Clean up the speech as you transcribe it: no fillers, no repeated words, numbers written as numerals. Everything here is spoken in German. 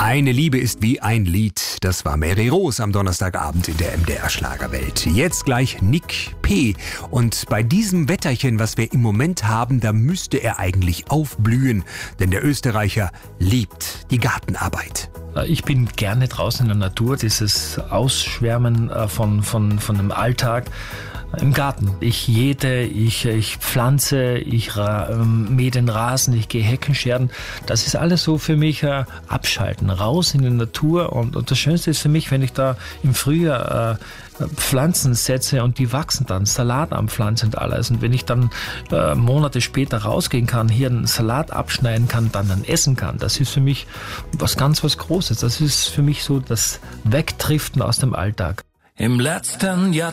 Eine Liebe ist wie ein Lied. Das war Mary Rose am Donnerstagabend in der MDR Schlagerwelt. Jetzt gleich Nick P. Und bei diesem Wetterchen, was wir im Moment haben, da müsste er eigentlich aufblühen. Denn der Österreicher liebt die Gartenarbeit. Ich bin gerne draußen in der Natur, dieses Ausschwärmen von dem Alltag im Garten. Ich jäte, ich pflanze, ich mähe den Rasen, ich gehe Hecken scheren. Das ist alles so für mich abschalten, raus in die Natur. Und das Schönste ist für mich, wenn ich da im Frühjahr Pflanzen setze und die wachsen dann, Salat anpflanzen und alles. Und wenn ich dann Monate später rausgehen kann, hier einen Salat abschneiden kann, dann essen kann, das ist für mich was Großes. Das ist für mich so das Wegdriften aus dem Alltag. Im letzten Jahr